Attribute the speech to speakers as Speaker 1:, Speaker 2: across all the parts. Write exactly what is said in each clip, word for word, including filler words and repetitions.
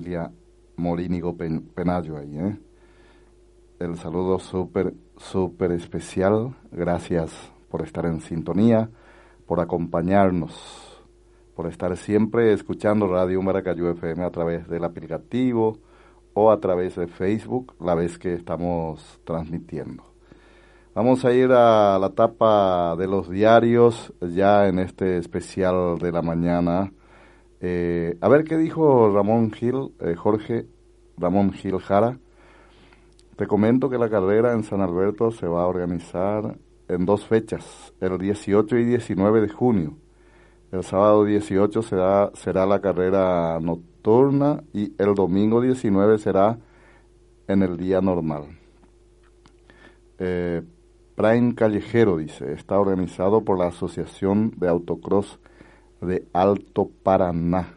Speaker 1: familia Morínigo Pen- Penayo ahí, ¿eh? El saludo súper, súper especial. Gracias por estar en sintonía, por acompañarnos, por estar siempre escuchando Radio Maracayú F M a través del aplicativo o a través de Facebook, la vez que estamos transmitiendo. Vamos a ir a la tapa de los diarios ya en este especial de la mañana. Eh, a ver qué dijo Ramón Gil, eh, Jorge Ramón Gil Jara. Te comento que la carrera en San Alberto se va a organizar en dos fechas, el dieciocho y diecinueve de junio. El sábado dieciocho será, será la carrera nocturna y el domingo diecinueve será en el día normal. Eh, Prime Callejero, dice, está organizado por la Asociación de Autocross de Alto Paraná.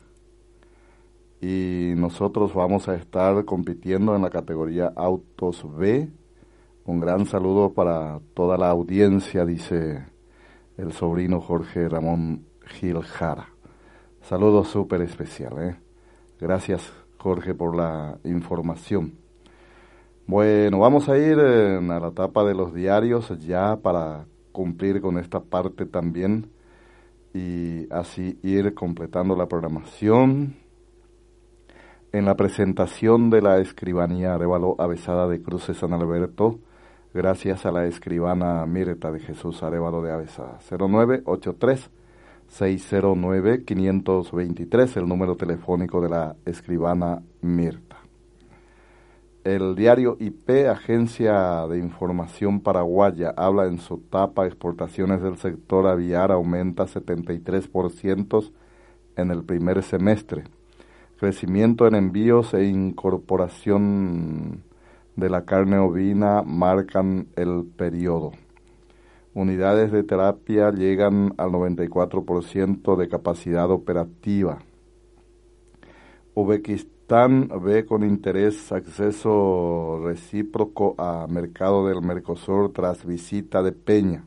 Speaker 1: Y nosotros vamos a estar compitiendo en la categoría Autos B. Un gran saludo para toda la audiencia, dice el sobrino Jorge Ramón Gil Jara. Saludo súper especial, ¿eh? Gracias, Jorge, por la información. Bueno, vamos a ir eh, a la etapa de los diarios ya para cumplir con esta parte también y así ir completando la programación. En la presentación de la escribanía Arévalo Avezada de Cruces San Alberto, gracias a la escribana Mirta de Jesús Arévalo de Avezada. cero nueve ocho tres, seis cero nueve, cinco dos tres, el número telefónico de la escribana Mirta. El diario I P, Agencia de Información Paraguaya, habla en su tapa: exportaciones del sector aviar aumenta setenta y tres por ciento en el primer semestre. Crecimiento en envíos e incorporación de la carne ovina marcan el periodo. Unidades de terapia llegan al noventa y cuatro por ciento de capacidad operativa. Uzbekistán ve con interés acceso recíproco a mercado del Mercosur tras visita de Peña.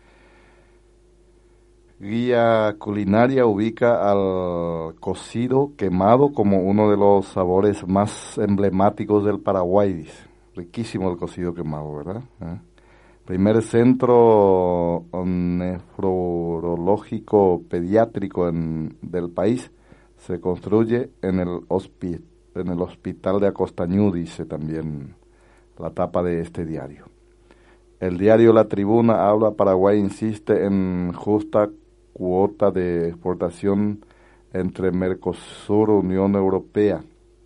Speaker 1: Guía culinaria ubica al cocido quemado como uno de los sabores más emblemáticos del Paraguay, dice. Riquísimo el cocido quemado, ¿verdad? ¿Eh? Primer centro nefrológico pediátrico en, del país se construye en el, hospi, en el hospital de Acostañú, dice también la tapa de este diario. El diario La Tribuna habla: Paraguay insiste en justa cuota de exportación entre Mercosur y Unión Europea.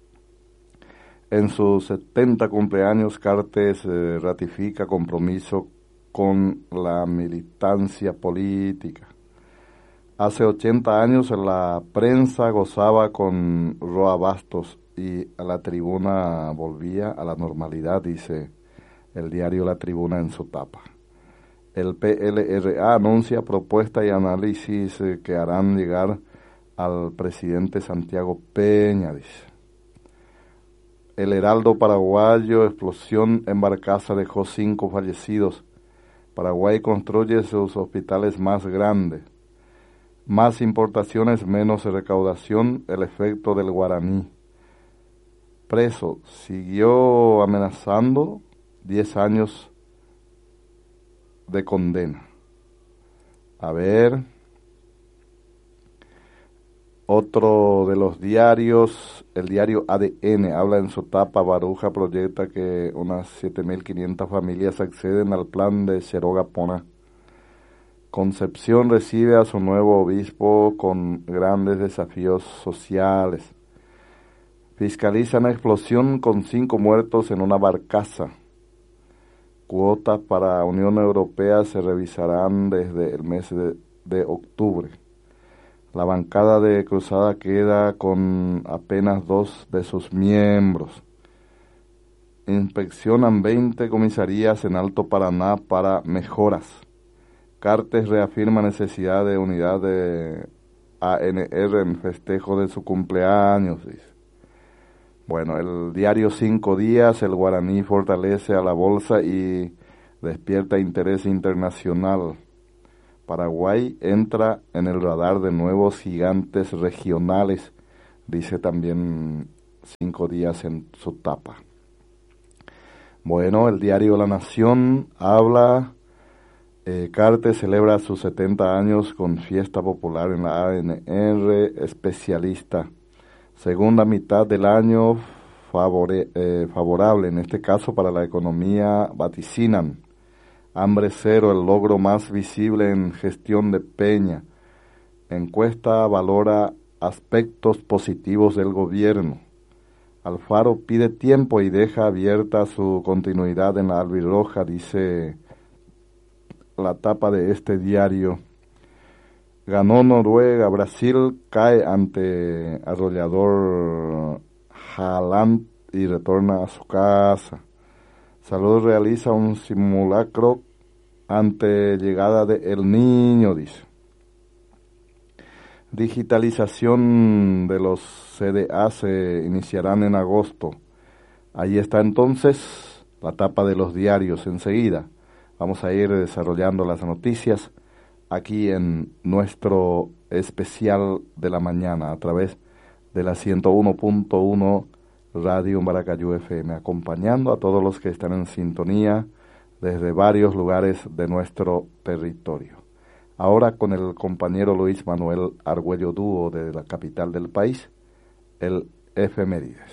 Speaker 1: En sus setenta cumpleaños, Cartes eh, ratifica compromiso con la militancia política. Hace ochenta años la prensa gozaba con Roa Bastos y a La Tribuna volvía a la normalidad, dice el diario La Tribuna en su tapa. El P L R A anuncia propuesta y análisis eh, que harán llegar al presidente Santiago Peña, dice. El Heraldo Paraguayo, explosión en Barcaza dejó cinco fallecidos. Paraguay construye sus hospitales más grandes. Más importaciones, menos recaudación, el efecto del guaraní. Preso, siguió amenazando diez años de condena. A ver, otro de los diarios, el diario A D N, habla en su tapa: Baruja proyecta que unas siete mil quinientas familias acceden al plan de Cherogapona. Concepción recibe a su nuevo obispo con grandes desafíos sociales. Fiscalizan explosión con cinco muertos en una barcaza. Cuotas para Unión Europea se revisarán desde el mes de, de octubre. La bancada de Cruzada queda con apenas dos de sus miembros. Inspeccionan veinte comisarías en Alto Paraná para mejoras. Cartes reafirma necesidad de unidad de A N R en festejo de su cumpleaños, dice. Bueno, el diario Cinco Días, el guaraní fortalece a la bolsa y despierta interés internacional. Paraguay entra en el radar de nuevos gigantes regionales, dice también cinco días en su tapa. Bueno, el diario La Nación habla, eh, Cartes celebra sus setenta años con fiesta popular en la A N R, especialista. Segunda mitad del año favore, eh, favorable, en este caso para la economía, vaticinan. Hambre cero, el logro más visible en gestión de Peña. Encuesta valora aspectos positivos del gobierno. Alfaro pide tiempo y deja abierta su continuidad en la albirroja, dice la tapa de este diario. Ganó Noruega, Brasil cae ante arrollador Haaland y retorna a su casa. Salud realiza un simulacro ante llegada de El Niño, dice. Digitalización de los C D A se iniciarán en agosto. Ahí está entonces la tapa de los diarios. Enseguida vamos a ir desarrollando las noticias aquí en nuestro especial de la mañana a través de la ciento uno punto uno Radio Maracayú F M, acompañando a todos los que están en sintonía desde varios lugares de nuestro territorio. Ahora con el compañero Luis Manuel Argüello Dúo de la capital del país, el Efemérides.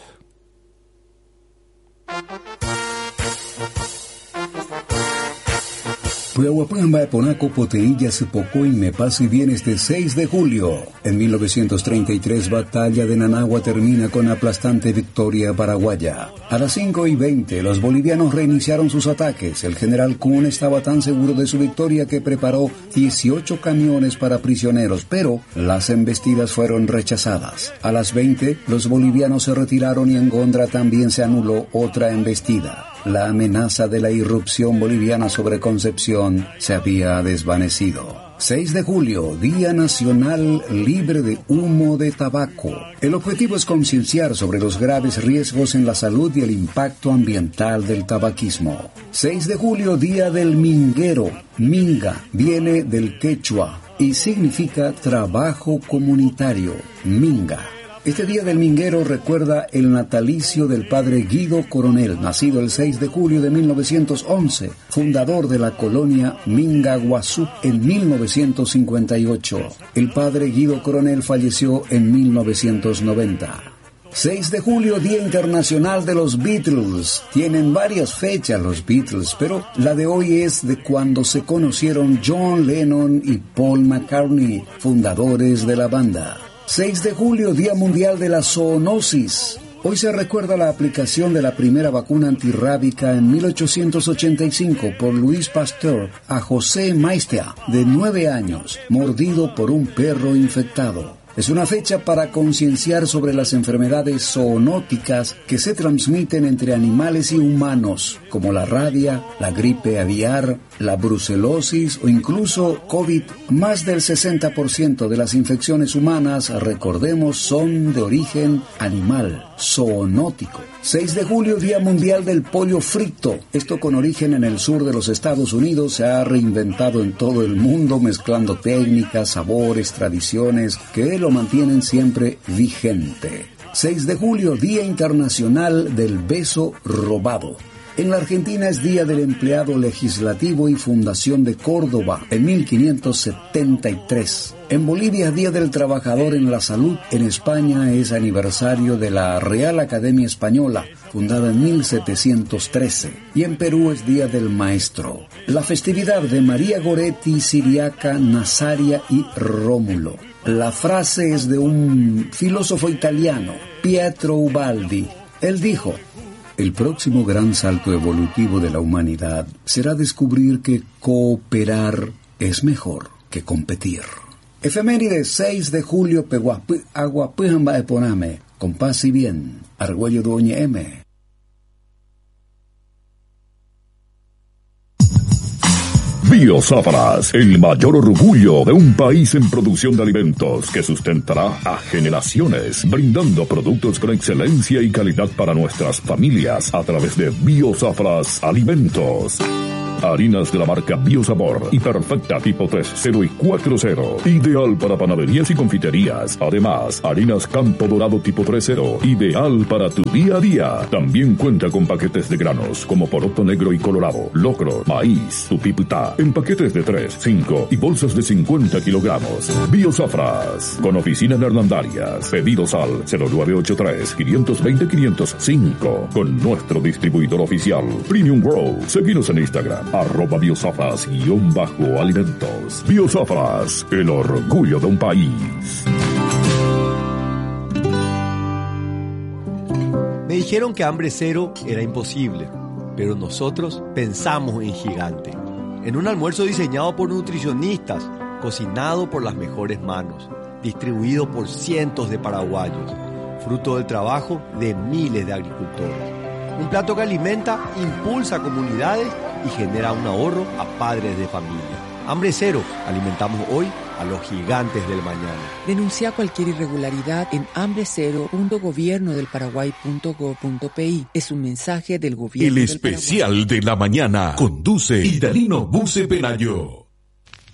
Speaker 2: Puyahuapamba de Ponaco, Poteilla, Sepocoy, Me Paz y Bien este seis de julio. En mil novecientos treinta y tres, batalla de Nanagua termina con aplastante victoria paraguaya. A las cinco y veinte, los bolivianos reiniciaron sus ataques. El general Kuhn estaba tan seguro de su victoria que preparó dieciocho camiones para prisioneros, pero las embestidas fueron rechazadas. A las veinte, los bolivianos se retiraron y en Gondra también se anuló otra embestida. La amenaza de la irrupción boliviana sobre Concepción se había desvanecido. seis de julio, Día Nacional Libre de Humo de Tabaco. El objetivo es concienciar sobre los graves riesgos en la salud y el impacto ambiental del tabaquismo. seis de julio, Día del Minguero. Minga viene del quechua y significa trabajo comunitario. Minga. Este Día del Minguero recuerda el natalicio del padre Guido Coronel, nacido el seis de julio de mil novecientos once, fundador de la colonia Mingaguazú en mil novecientos cincuenta y ocho. El padre Guido Coronel falleció en mil novecientos noventa. seis de julio, Día Internacional de los Beatles. Tienen varias fechas los Beatles, pero la de hoy es de cuando se conocieron John Lennon y Paul McCartney, fundadores de la banda. seis de julio, Día Mundial de la Zoonosis. Hoy se recuerda la aplicación de la primera vacuna antirrábica en mil ochocientos ochenta y cinco por Louis Pasteur a José Maistea, de nueve años, mordido por un perro infectado. Es una fecha para concienciar sobre las enfermedades zoonóticas que se transmiten entre animales y humanos, como la rabia, la gripe aviar, la brucelosis o incluso COVID. Más del sesenta por ciento de las infecciones humanas, recordemos, son de origen animal, zoonótico. seis de julio, Día Mundial del Pollo Frito. Esto, con origen en el sur de los Estados Unidos, se ha reinventado en todo el mundo, mezclando técnicas, sabores, tradiciones que lo mantienen siempre vigente. seis de julio, Día Internacional del Beso Robado. En la Argentina es Día del Empleado Legislativo y Fundación de Córdoba en mil quinientos setenta y tres. En Bolivia es Día del Trabajador en la Salud. En España es aniversario de la Real Academia Española, fundada en mil setecientos trece. Y en Perú es Día del Maestro. La festividad de María Goretti, Siriaca, Nazaria y Rómulo. La frase es de un filósofo italiano, Pietro Ubaldi. Él dijo: el próximo gran salto evolutivo de la humanidad será descubrir que cooperar es mejor que competir. Efemérides seis de julio, Peguapı, Aguapujamba Eponame, con paz y bien, Argüello Doña M.
Speaker 3: Biosafras, el mayor orgullo de un país en producción de alimentos que sustentará a generaciones, brindando productos con excelencia y calidad para nuestras familias a través de Biosafras Alimentos. Harinas de la marca Biosabor y Perfecta tipo tres, cero y cuatro cero. Ideal para panaderías y confiterías. Además, harinas Campo Dorado tipo tres cero. Ideal para tu día a día. También cuenta con paquetes de granos como poroto negro y colorado, locro, maíz, tupiputá, en paquetes de tres, cinco y bolsas de cincuenta kilogramos. Biosafras, con oficina en Hernandarias. Pedidos al cero nueve ocho tres, cinco dos cero, cinco cero cinco. Con nuestro distribuidor oficial, Premium World. Seguinos en Instagram, arroba biosafras guión bajo alimentos. Biosafras, el orgullo de un país.
Speaker 4: Me dijeron que hambre cero era imposible, pero nosotros pensamos en gigante. En un almuerzo diseñado por nutricionistas, cocinado por las mejores manos, distribuido por cientos de paraguayos, fruto del trabajo de miles de agricultores. Un plato que alimenta, impulsa comunidades y genera un ahorro a padres de familia. Hambre cero, alimentamos hoy a los gigantes del mañana.
Speaker 5: Denuncia cualquier irregularidad en hambre cero punto gobierno del paraguay punto gob punto pi. Es un mensaje del gobierno
Speaker 6: El
Speaker 5: del
Speaker 6: especial
Speaker 5: Paraguay.
Speaker 6: de la mañana conduce Idalino Buce Pelayo.